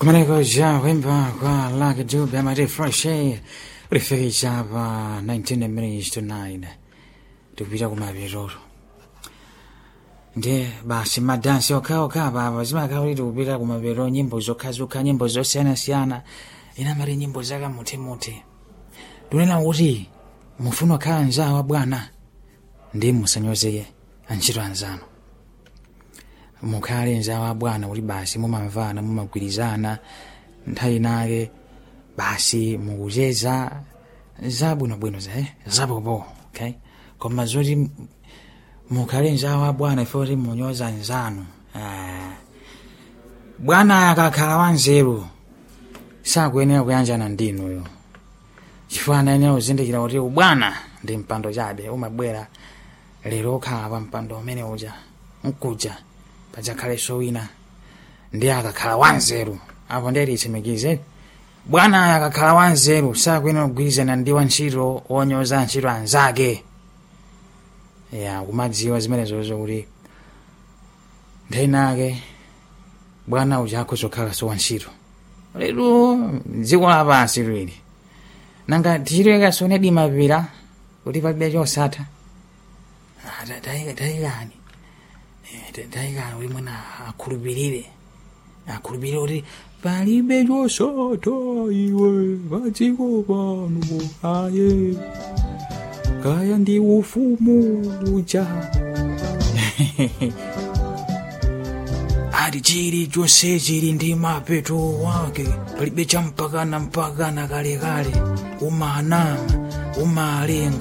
Kumaneko ja wimba kwa Lucky Dube amati fresh air ulifikisha hapa 19 minutes to 9 tupita kumapiroro ndiye basi madansi okhaokha baba zimakhala kuti kupita kumapiroro nyimbo zokhazokha nyimbo zosiyanasiyana ina mali nyimbo zakamuthemuthi tunena kuti mufuna kukhala nzawo bwana ndi musanyozeke antchito anzanu mukhale nzawo bwana kuti basi mumamvana mumagwirizana nthawi nake basi mukucheza zabwinobwino zapopo okay koma zoti mukhale nzawo bwana ife kuti munyoza nzanu bwana akakhala wanzeru sakuyenera kuyanjana ndinuyo chifukwa anayenera kuzindikira kuti ubwana ndi mpando chabe umabwera lero okhala pa mpando umene uja nkuja pajakhaleso wina ndi akakhala wanzeru apo ndiye titsimikize bwana akakhala wanzeru sakuyenera kugwirizana ndi wantchito wonyoza ntchito anzake ya kumadziwa zimenezozo kuti nthawi nake bwana uja akuzokhala so wantchito lero dziko lapansi lili nanga tichitweka sone dimapira kuti palibe chosatha tayikani kuti mwina akhulupirire kuti palibe chosatha iwe padziko pano aye kaya ndi ufumu uja ati chili chonse chili ndi mapeto wake palibe champakana kalekale umanama umalenga